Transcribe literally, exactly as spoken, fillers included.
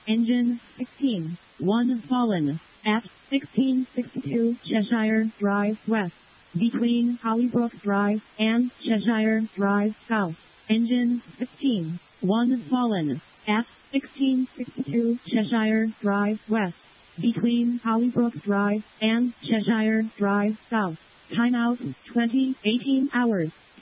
Engine sixteen, one fallen, at sixteen sixty-two Cheshire Drive West, between Hollybrook Drive and Cheshire Drive South. Engine sixteen, one fallen, at sixteen sixty-two Cheshire Drive West, between Hollybrook Drive and Cheshire Drive South. Timeout twenty eighteen hours.